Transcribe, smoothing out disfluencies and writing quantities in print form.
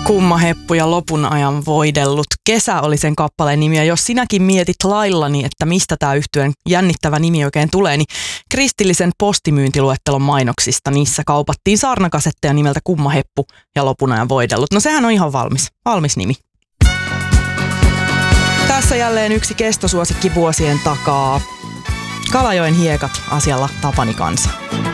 Kumma heppu ja lopun ajan voidellut. Kesä oli sen kappaleen nimi, ja jos sinäkin mietit laillani, että mistä tämä yhtyeen jännittävä nimi oikein tulee, niin kristillisen postimyyntiluettelon mainoksista niissä kaupattiin saarnakasetteja nimeltä Kumma heppu ja lopun ajan voidellut. No sehän on ihan valmis nimi. Tässä jälleen yksi kestosuosikki vuosien takaa. Kalajoen hiekat asialla Tapani kanssa.